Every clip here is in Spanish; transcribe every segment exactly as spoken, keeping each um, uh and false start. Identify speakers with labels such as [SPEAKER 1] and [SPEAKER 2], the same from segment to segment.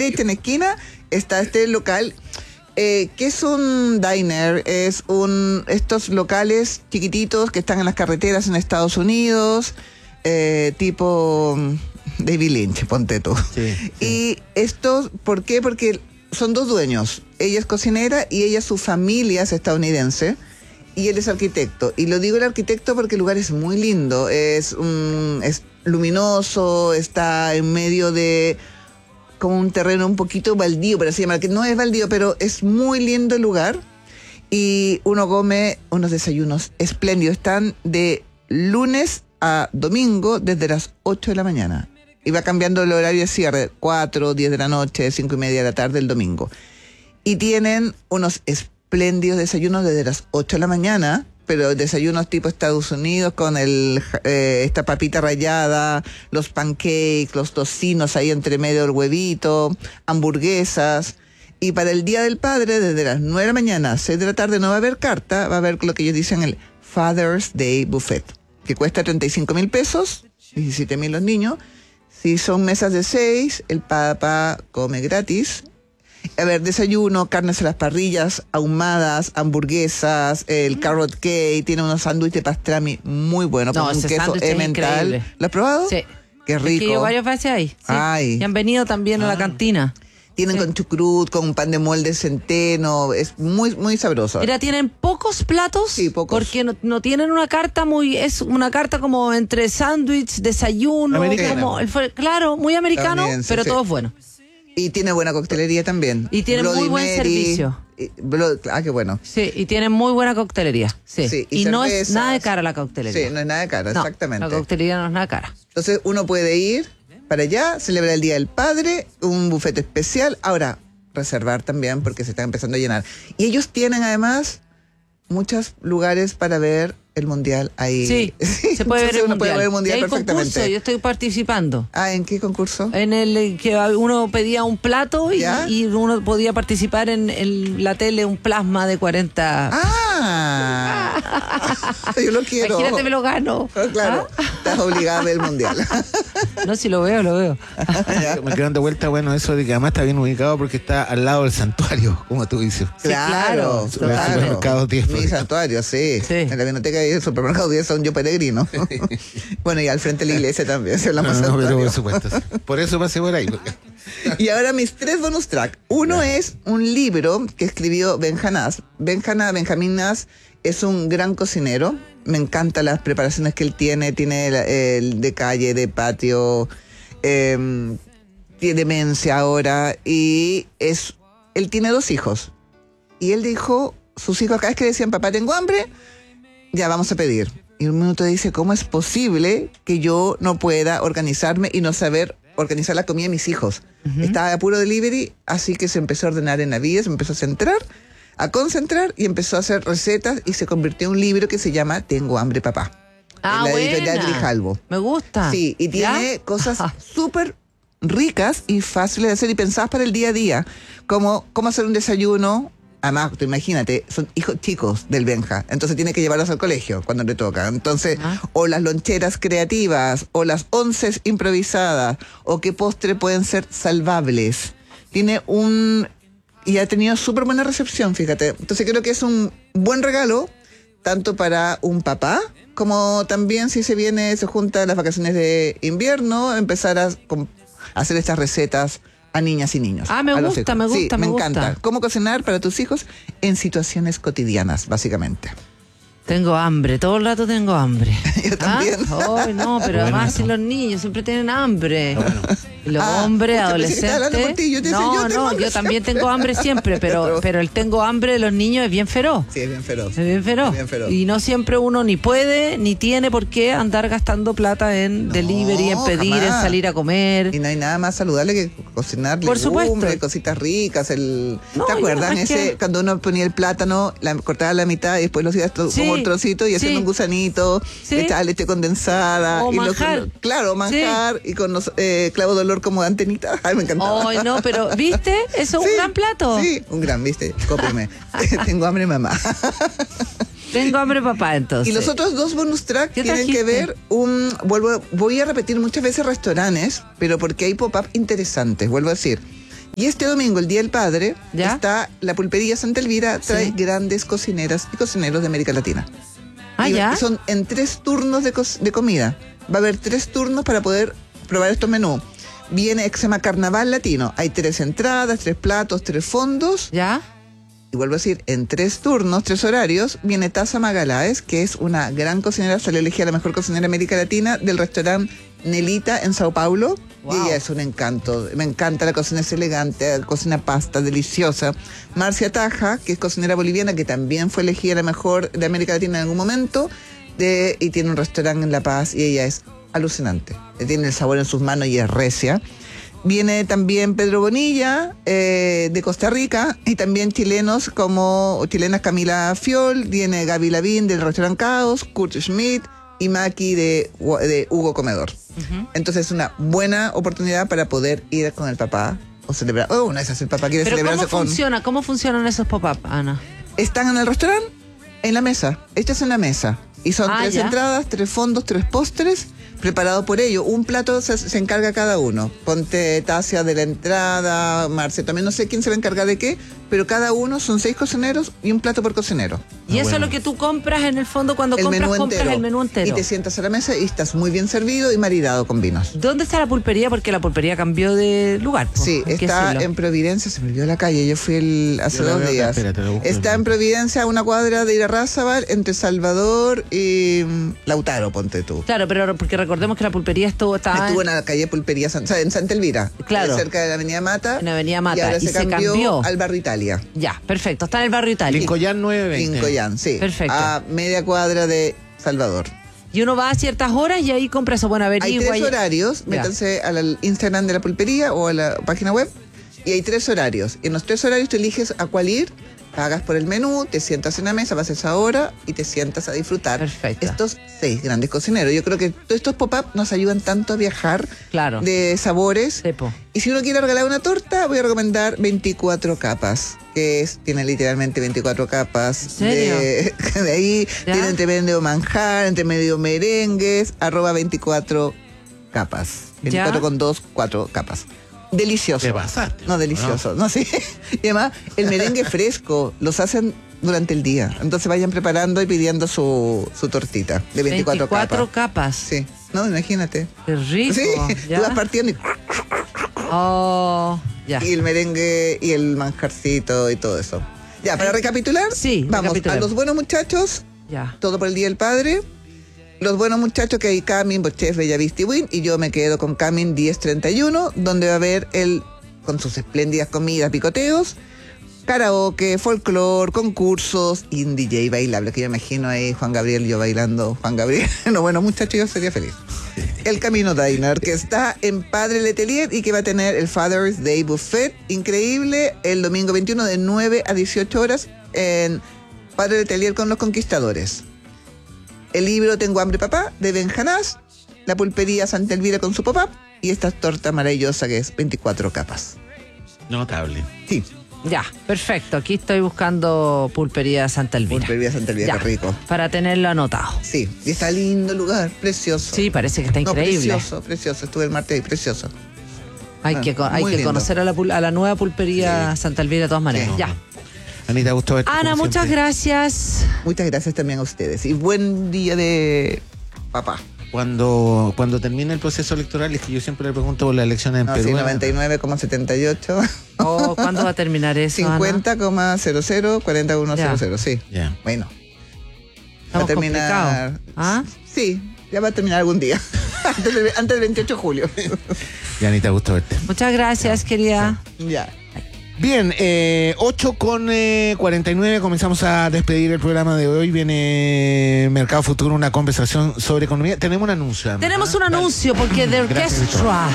[SPEAKER 1] derecha en la esquina está este local, eh, que es un diner, es un estos locales chiquititos que están en las carreteras en Estados Unidos, eh, tipo David Lynch, ponte tú.
[SPEAKER 2] Sí, sí.
[SPEAKER 1] Y estos, ¿por qué? Porque son dos dueños. Ella es cocinera y ella, su familia es estadounidense. Y él es arquitecto. Y lo digo el arquitecto porque el lugar es muy lindo. Es, um, es luminoso, está en medio de como un terreno un poquito baldío, por así llamar, que no es baldío, pero es muy lindo el lugar. Y uno come unos desayunos espléndidos. Están de lunes a domingo desde las ocho de la mañana. Y va cambiando el horario de cierre, cuatro, diez de la noche, cinco y media de la tarde el domingo. Y tienen unos espléndidos espléndidos desayunos desde las ocho de la mañana, pero desayunos tipo Estados Unidos con el eh, esta papita rallada, los pancakes, los tocinos ahí entre medio del huevito, hamburguesas. Y para el Día del Padre, desde las nueve de la mañana a seis de la tarde no va a haber carta, va a haber lo que ellos dicen el Father's Day Buffet, que cuesta treinta y cinco mil pesos, diecisiete mil los niños. Si son mesas de seis, el papá come gratis. A ver, desayuno, carnes a las parrillas, ahumadas, hamburguesas, el carrot cake, tiene unos sándwiches de pastrami muy buenos,
[SPEAKER 3] No,
[SPEAKER 1] con un
[SPEAKER 3] ese
[SPEAKER 1] queso
[SPEAKER 3] sándwich es
[SPEAKER 1] emmental.
[SPEAKER 3] increíble.
[SPEAKER 1] ¿Lo has probado?
[SPEAKER 3] Sí.
[SPEAKER 1] Qué rico.
[SPEAKER 3] Es que yo varias veces ahí. Sí.
[SPEAKER 1] Ay.
[SPEAKER 3] Y han venido también a la cantina.
[SPEAKER 1] Tienen
[SPEAKER 3] Sí.
[SPEAKER 1] con chucrut, con un pan de molde centeno, es muy muy sabroso.
[SPEAKER 3] Mira, tienen pocos platos.
[SPEAKER 1] Sí, pocos.
[SPEAKER 3] Porque no, no tienen una carta muy, es una carta como entre sándwich, desayuno,
[SPEAKER 2] Americana.
[SPEAKER 3] como, el fue- claro, muy americano,
[SPEAKER 1] Estadounidense,
[SPEAKER 3] pero
[SPEAKER 1] sí.
[SPEAKER 3] todo es bueno.
[SPEAKER 1] Y tiene buena coctelería también.
[SPEAKER 3] Y tiene
[SPEAKER 1] Bloody
[SPEAKER 3] muy buen
[SPEAKER 1] Mary,
[SPEAKER 3] servicio.
[SPEAKER 1] y Blo- ah, qué bueno.
[SPEAKER 3] Sí, y tienen muy buena coctelería. Sí.
[SPEAKER 1] Sí,
[SPEAKER 3] y
[SPEAKER 1] y
[SPEAKER 3] no es
[SPEAKER 1] cervezas.
[SPEAKER 3] nada de cara la coctelería.
[SPEAKER 1] Sí, no es nada de cara,
[SPEAKER 3] No,
[SPEAKER 1] exactamente.
[SPEAKER 3] la coctelería no es nada cara.
[SPEAKER 1] Entonces uno puede ir para allá, celebrar el Día del Padre, un buffet especial. Ahora, reservar también porque se está empezando a llenar. Y ellos tienen además muchos lugares para ver el mundial ahí.
[SPEAKER 3] Sí, se puede ver
[SPEAKER 1] Entonces
[SPEAKER 3] el
[SPEAKER 1] uno puede
[SPEAKER 3] mundial.
[SPEAKER 1] ver el
[SPEAKER 3] Y
[SPEAKER 1] mundial
[SPEAKER 3] hay
[SPEAKER 1] perfectamente.
[SPEAKER 3] concurso, yo estoy participando.
[SPEAKER 1] Ah, ¿en qué concurso?
[SPEAKER 3] En el eh, que uno pedía un plato y,
[SPEAKER 1] ¿Ya?
[SPEAKER 3] y uno podía participar en, en la tele, un plasma de cuarenta.
[SPEAKER 1] Ah, yo lo quiero.
[SPEAKER 3] Imagínate, me lo gano.
[SPEAKER 1] Ah, claro, estás obligada a ver el mundial.
[SPEAKER 3] No, si lo veo, lo veo.
[SPEAKER 2] Me quedan de vuelta, bueno, eso de que además está bien ubicado porque está al lado del santuario, como tú dices.
[SPEAKER 1] Claro,
[SPEAKER 3] Sí,
[SPEAKER 2] claro.
[SPEAKER 1] claro.
[SPEAKER 2] Supermercado diez, por
[SPEAKER 1] Mi
[SPEAKER 2] ejemplo.
[SPEAKER 1] santuario, sí.
[SPEAKER 3] Sí.
[SPEAKER 1] En la biblioteca y el supermercado diez son yo peregrino. Bueno, y al frente de la iglesia también, se
[SPEAKER 2] No,
[SPEAKER 1] hablamos
[SPEAKER 2] no, pero
[SPEAKER 1] santuario.
[SPEAKER 2] por supuesto. sí. Por eso pasé por ahí. porque-
[SPEAKER 1] Y ahora mis tres bonus track. Uno es un libro que escribió Benjanás. Benjana, Benjamín Nas es un gran cocinero. Me encantan las preparaciones que él tiene. Tiene el, el de calle, de patio. Eh, tiene demencia ahora. Y es él tiene dos hijos. Y él dijo, sus hijos cada vez que decían, papá, tengo hambre, ya vamos a pedir. Y un minuto dice, ¿cómo es posible que yo no pueda organizarme y no saber organizar la comida de mis hijos? Uh-huh. Estaba a puro delivery, así que se empezó a ordenar en la vida, se empezó a centrar, a concentrar y empezó a hacer recetas y se convirtió en un libro que se llama Tengo hambre, papá.
[SPEAKER 3] Ah,
[SPEAKER 1] en la
[SPEAKER 3] buena.
[SPEAKER 1] editorial Grijalbo.
[SPEAKER 3] Me gusta.
[SPEAKER 1] Sí, y tiene
[SPEAKER 3] ¿Ya?
[SPEAKER 1] cosas súper ricas y fáciles de hacer y pensadas para el día a día, como cómo hacer un desayuno. Además, tú imagínate, son hijos chicos del Benja, entonces tiene que llevarlos al colegio cuando le toca. Entonces,
[SPEAKER 3] Ah.
[SPEAKER 1] o las loncheras creativas, o las onces improvisadas, o qué postre pueden ser salvables. Tiene un... y ha tenido súper buena recepción, fíjate. Entonces creo que es un buen regalo, tanto para un papá, como también si se viene, se juntan las vacaciones de invierno, empezar a, a hacer estas recetas a niñas y niños.
[SPEAKER 3] Ah, me
[SPEAKER 1] a los
[SPEAKER 3] gusta,
[SPEAKER 1] hijos.
[SPEAKER 3] me gusta,
[SPEAKER 1] sí,
[SPEAKER 3] me
[SPEAKER 1] me
[SPEAKER 3] gusta.
[SPEAKER 1] encanta. Cómo cocinar para tus hijos en situaciones cotidianas, básicamente.
[SPEAKER 3] Tengo hambre, todo el rato tengo hambre.
[SPEAKER 1] Yo también.
[SPEAKER 3] ¿Ah? Ay, no, pero
[SPEAKER 2] Bueno,
[SPEAKER 3] además
[SPEAKER 2] eso.
[SPEAKER 3] si los niños siempre tienen hambre.
[SPEAKER 2] Bueno.
[SPEAKER 3] Y los
[SPEAKER 1] Ah,
[SPEAKER 3] hombres,
[SPEAKER 1] pucha, pensé que estaba hablando
[SPEAKER 3] adolescentes.
[SPEAKER 1] por ti, yo te decía,
[SPEAKER 3] no,
[SPEAKER 1] yo tengo
[SPEAKER 3] no,
[SPEAKER 1] hambre
[SPEAKER 3] yo también
[SPEAKER 1] siempre.
[SPEAKER 3] tengo hambre siempre, pero,
[SPEAKER 1] Pero-
[SPEAKER 3] pero el tengo hambre de los niños es bien feroz.
[SPEAKER 1] Sí, es bien feroz.
[SPEAKER 3] Es bien feroz.
[SPEAKER 1] Es bien feroz.
[SPEAKER 3] Y no siempre uno ni puede ni tiene por qué andar gastando plata en
[SPEAKER 1] No,
[SPEAKER 3] delivery, en pedir, en
[SPEAKER 1] jamás.
[SPEAKER 3] salir a comer.
[SPEAKER 1] Y no hay nada más saludable que cocinar
[SPEAKER 3] Por
[SPEAKER 1] legumbres,
[SPEAKER 3] supuesto.
[SPEAKER 1] cositas ricas. El...
[SPEAKER 3] No,
[SPEAKER 1] ¿Te acuerdan?
[SPEAKER 3] yo, es
[SPEAKER 1] Ese
[SPEAKER 3] que-
[SPEAKER 1] cuando uno ponía el plátano, la, cortaba la mitad y después lo hacía tro-
[SPEAKER 3] Sí,
[SPEAKER 1] como un trocito y
[SPEAKER 3] sí.
[SPEAKER 1] haciendo un gusanito,
[SPEAKER 3] Sí.
[SPEAKER 1] le echaba leche condensada.
[SPEAKER 3] O
[SPEAKER 1] y lo-
[SPEAKER 3] manjar.
[SPEAKER 1] claro, manjar y con los eh, clavos de olor como de antenita. Ay, me encantaba.
[SPEAKER 3] Ay, no, pero ¿viste? Eso es
[SPEAKER 1] Sí,
[SPEAKER 3] un gran plato.
[SPEAKER 1] Sí, un gran, viste, cópiame. Tengo hambre, mamá.
[SPEAKER 3] Tengo hambre, papá, entonces.
[SPEAKER 1] Y los otros dos bonus track
[SPEAKER 3] ¿Qué
[SPEAKER 1] tienen que
[SPEAKER 3] trajiste?
[SPEAKER 1] ver un... vuelvo Voy a repetir muchas veces restaurantes, pero porque hay pop-up interesantes, vuelvo a decir. Y este domingo, el Día del Padre,
[SPEAKER 3] ¿Ya?
[SPEAKER 1] está la pulpería Santa Elvira, trae
[SPEAKER 3] Sí.
[SPEAKER 1] grandes cocineras y cocineros de América Latina.
[SPEAKER 3] Ah,
[SPEAKER 1] Y
[SPEAKER 3] ya.
[SPEAKER 1] son en tres turnos de, co- de comida. Va a haber tres turnos para poder probar estos menús. Viene que se llama Carnaval Latino. Hay tres entradas, tres platos, tres fondos.
[SPEAKER 3] ¿Ya?
[SPEAKER 1] Y vuelvo a decir, en tres turnos, tres horarios, viene Taza Magaláes, que es una gran cocinera, salió elegida la mejor cocinera de América Latina del restaurante Nelita en Sao Paulo.
[SPEAKER 3] Wow.
[SPEAKER 1] Y ella es un encanto. Me encanta, la cocina es elegante, cocina pasta, deliciosa. Marcia Taja, que es cocinera boliviana, que también fue elegida la mejor de América Latina en algún momento, de, y tiene un restaurante en La Paz, y ella es alucinante. Tiene el sabor en sus manos y es recia. Viene también Pedro Bonilla, eh, de Costa Rica, y también chilenos como chilenas Camila Fiol, viene Gaby Lavín del restaurante Caos, Kurt Schmidt y Maki de, de Hugo Comedor.
[SPEAKER 3] Ujú.
[SPEAKER 1] Entonces es una buena oportunidad para poder ir con el papá o celebrar. Oh, una de esas el papá quiere
[SPEAKER 3] Pero
[SPEAKER 1] celebrarse
[SPEAKER 3] ¿cómo
[SPEAKER 1] con...
[SPEAKER 3] funciona? ¿Cómo funcionan esos pop-up, Ana?
[SPEAKER 1] Están en el restaurante, en la mesa, hechas en la mesa. Y son
[SPEAKER 3] Ah,
[SPEAKER 1] tres
[SPEAKER 3] ya.
[SPEAKER 1] entradas, tres fondos, tres postres, preparado por ello. Un plato se, se encarga cada uno. Ponte Tasia de la entrada, Marce, también no sé quién se va a encargar de qué, pero cada uno son seis cocineros y un plato por cocinero.
[SPEAKER 3] Y
[SPEAKER 2] Ah,
[SPEAKER 3] eso
[SPEAKER 2] bueno.
[SPEAKER 3] es lo que tú compras en el fondo cuando
[SPEAKER 1] el
[SPEAKER 3] compras,
[SPEAKER 1] menú
[SPEAKER 3] compras
[SPEAKER 1] entero.
[SPEAKER 3] el menú entero.
[SPEAKER 1] Y te sientas a la mesa y estás muy bien servido y maridado con vinos.
[SPEAKER 3] ¿Dónde está la pulpería? Porque la pulpería cambió de lugar. po.
[SPEAKER 1] Sí,
[SPEAKER 3] Hay que
[SPEAKER 1] está
[SPEAKER 3] decirlo.
[SPEAKER 1] en Providencia, se me olvidó la calle, yo fui el, hace
[SPEAKER 2] Yo la
[SPEAKER 1] dos
[SPEAKER 2] veo acá,
[SPEAKER 1] días.
[SPEAKER 2] espérate, la busco.
[SPEAKER 1] Está en Providencia, a una cuadra de Irarrázaval, entre Salvador y mm, Lautaro, ponte tú.
[SPEAKER 3] Claro, pero porque recordemos que la pulpería estuvo, estaba
[SPEAKER 1] Estuvo
[SPEAKER 3] en,
[SPEAKER 1] en la calle Pulpería, San- o sea, en Santa Elvira,
[SPEAKER 3] Claro.
[SPEAKER 1] cerca de la Avenida Mata.
[SPEAKER 3] En la Avenida Mata,
[SPEAKER 1] Y ahora
[SPEAKER 3] y
[SPEAKER 1] se,
[SPEAKER 3] se
[SPEAKER 1] cambió
[SPEAKER 3] cambió.
[SPEAKER 1] al Barrio Italia.
[SPEAKER 3] Ya, perfecto. Está en el barrio Italia.
[SPEAKER 2] Lincoln nueve veinte.
[SPEAKER 1] Lincoln, sí.
[SPEAKER 3] Perfecto.
[SPEAKER 1] A media cuadra de Salvador.
[SPEAKER 3] Y uno va a ciertas horas y ahí compra eso. Bueno,
[SPEAKER 1] Hay
[SPEAKER 3] averigua.
[SPEAKER 1] tres
[SPEAKER 3] y-
[SPEAKER 1] horarios,
[SPEAKER 3] Ya.
[SPEAKER 1] métanse al Instagram de la pulpería o a la página web, y hay tres horarios. En los tres horarios tú eliges a cuál ir, pagas por el menú, te sientas en la mesa, vas a esa hora y te sientas a disfrutar
[SPEAKER 3] Perfecto.
[SPEAKER 1] estos seis grandes cocineros. Yo creo que todos estos pop-up nos ayudan tanto a viajar
[SPEAKER 3] Claro.
[SPEAKER 1] de sabores.
[SPEAKER 3] Sepo.
[SPEAKER 1] Y si uno quiere regalar una torta, voy a recomendar veinticuatro capas, que es, tiene literalmente veinticuatro capas.
[SPEAKER 3] ¿En serio?
[SPEAKER 1] De, de ahí
[SPEAKER 3] ¿Ya?
[SPEAKER 1] tiene entre medio manjar, entre medio merengues, arroba veinticuatro capas. veinticuatro
[SPEAKER 3] ¿Ya?
[SPEAKER 1] con dos, cuatro capas. Delicioso.
[SPEAKER 2] Te pasaste.
[SPEAKER 1] No, delicioso. No, sí. Y además, el merengue fresco los hacen durante el día. Entonces vayan preparando y pidiendo su, su tortita de veinticuatro,
[SPEAKER 3] veinticuatro
[SPEAKER 1] capas.
[SPEAKER 3] capas.
[SPEAKER 1] Sí. No, imagínate.
[SPEAKER 3] Qué rico.
[SPEAKER 1] Sí,
[SPEAKER 3] ¿Ya?
[SPEAKER 1] tú vas partiendo y
[SPEAKER 3] Oh, ya.
[SPEAKER 1] y el merengue y el manjarcito y todo eso. Ya, para recapitular,
[SPEAKER 3] Sí,
[SPEAKER 1] vamos
[SPEAKER 3] recapitulemos.
[SPEAKER 1] a los buenos muchachos,
[SPEAKER 3] Ya.
[SPEAKER 1] todo por el Día del Padre. Los buenos muchachos que hay Camin, Bochef, Bellavista y Win, y yo me quedo con Camin diez treinta y uno, donde va a haber el, con sus espléndidas comidas, picoteos, karaoke, folclore, concursos y un D J bailable, que yo imagino ahí Juan Gabriel, yo bailando Juan Gabriel. No, bueno, muchachos, yo sería feliz. El Camino Diner, que está en Padre Letelier y que va a tener el Father's Day Buffet, increíble, el domingo veintiuno de nueve a dieciocho horas en Padre Letelier con los Conquistadores. El libro Tengo hambre papá, de Ben Hanás, la pulpería Santa Elvira con su papá y esta torta maravillosa que es veinticuatro capas.
[SPEAKER 2] Notable.
[SPEAKER 1] Sí,
[SPEAKER 3] Ya, perfecto. Aquí estoy buscando pulpería Santa Elvira.
[SPEAKER 1] pulpería Santa Elvira,
[SPEAKER 3] Ya,
[SPEAKER 1] qué rico.
[SPEAKER 3] para tenerlo anotado.
[SPEAKER 1] Sí, y está lindo el lugar, precioso.
[SPEAKER 3] Sí, parece que está
[SPEAKER 1] No,
[SPEAKER 3] increíble.
[SPEAKER 1] precioso, precioso. Estuve el martes ahí, precioso.
[SPEAKER 3] Hay
[SPEAKER 1] Ah,
[SPEAKER 3] que, co- hay
[SPEAKER 1] muy
[SPEAKER 3] que
[SPEAKER 1] lindo.
[SPEAKER 3] conocer a la, pul- a la nueva pulpería Santa Elvira de todas maneras.
[SPEAKER 1] Sí.
[SPEAKER 3] Ya.
[SPEAKER 2] Anita, gusto verte.
[SPEAKER 3] Ana,
[SPEAKER 2] como
[SPEAKER 3] muchas
[SPEAKER 2] siempre.
[SPEAKER 3] gracias.
[SPEAKER 1] Muchas gracias también a ustedes y buen día de papá.
[SPEAKER 2] Cuando, cuando termine el proceso electoral, es que yo siempre le pregunto por las elecciones en
[SPEAKER 1] No,
[SPEAKER 2] Perú.
[SPEAKER 1] sí, noventa y nueve coma setenta y ocho,
[SPEAKER 3] Oh, ¿cuándo va a terminar eso, Ana?
[SPEAKER 1] cincuenta coma cero cero, cuarenta coma cero cero, sí.
[SPEAKER 2] Ya.
[SPEAKER 1] Bueno,
[SPEAKER 3] Estamos
[SPEAKER 1] va a terminar.
[SPEAKER 3] complicados. ¿Ah?
[SPEAKER 1] Sí, ya va a terminar algún día. antes, de- antes del veintiocho de julio.
[SPEAKER 2] Ya, Anita, gusto verte.
[SPEAKER 3] Muchas gracias, querida.
[SPEAKER 1] Ya.
[SPEAKER 2] Bien, eh, ocho con cuarenta y nueve, comenzamos a despedir el programa de hoy. Viene Mercado Futuro, una conversación sobre economía. Tenemos un anuncio. además,
[SPEAKER 3] Tenemos
[SPEAKER 2] ¿ah?
[SPEAKER 3] un anuncio porque The
[SPEAKER 2] Gracias,
[SPEAKER 3] Orchestra.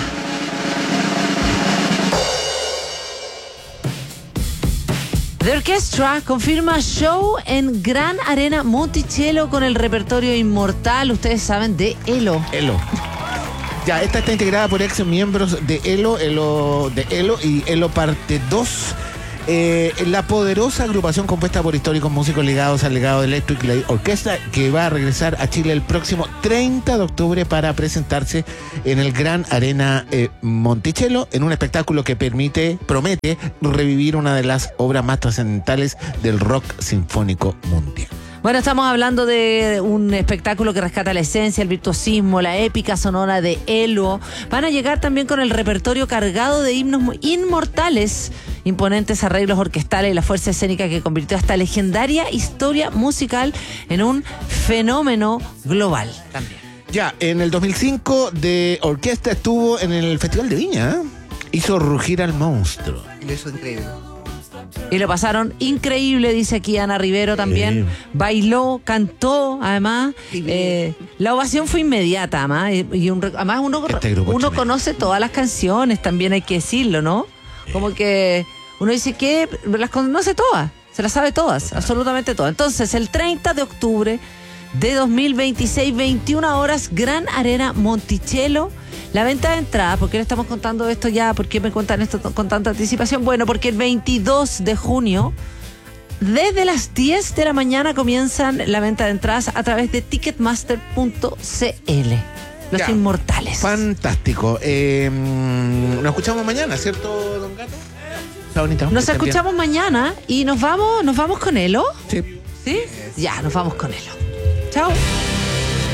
[SPEAKER 3] The Orchestra confirma show en Gran Arena Monticello con el repertorio inmortal, ustedes saben, de Elo.
[SPEAKER 2] Elo. Ya, esta está integrada por ex miembros de Elo, Elo de Elo y Elo parte dos. Eh, la poderosa agrupación compuesta por históricos músicos ligados al legado de Electric Light Orchestra, que va a regresar a Chile el próximo treinta de octubre para presentarse en el Gran Arena eh, Monticello, en un espectáculo que permite, promete revivir una de las obras más trascendentales del rock sinfónico mundial.
[SPEAKER 3] Bueno, estamos hablando de un espectáculo que rescata la esencia, el virtuosismo, la épica sonora de Elo. Van a llegar también con el repertorio cargado de himnos inmortales, imponentes arreglos orquestales y la fuerza escénica que convirtió esta legendaria historia musical en un fenómeno global también.
[SPEAKER 2] Ya, en el dos mil cinco de orquesta estuvo en el Festival de Viña, ¿eh? Hizo rugir al monstruo.
[SPEAKER 1] Y eso es increíble.
[SPEAKER 3] Y lo pasaron increíble, dice aquí Ana Rivero también.
[SPEAKER 2] Sí.
[SPEAKER 3] Bailó, cantó, además.
[SPEAKER 1] Sí.
[SPEAKER 3] Eh, la ovación fue inmediata, además. Y, y un, además uno,
[SPEAKER 2] Este grupo
[SPEAKER 3] uno
[SPEAKER 2] chileno.
[SPEAKER 3] conoce todas las canciones, también hay que decirlo, ¿no? Como que uno dice que las conoce todas, se las sabe todas, absolutamente todas. Entonces, el treinta de octubre de dos mil veintiséis, veintiuna horas, Gran Arena Monticello. La venta de entradas, ¿por qué le estamos contando esto ya? ¿Por qué me cuentan esto con tanta anticipación? Bueno, porque el veintidós de junio, desde las diez de la mañana, comienzan la venta de entradas a través de ticketmaster punto c l. Los
[SPEAKER 2] Ya.
[SPEAKER 3] Inmortales.
[SPEAKER 2] Fantástico. Eh, nos escuchamos mañana, ¿cierto, don Gato? Está bonita.
[SPEAKER 3] Nos
[SPEAKER 2] Está bien.
[SPEAKER 3] escuchamos mañana y nos vamos, nos vamos con Elo.
[SPEAKER 2] Sí.
[SPEAKER 3] ¿Sí? Ya, nos vamos con Elo. Chao.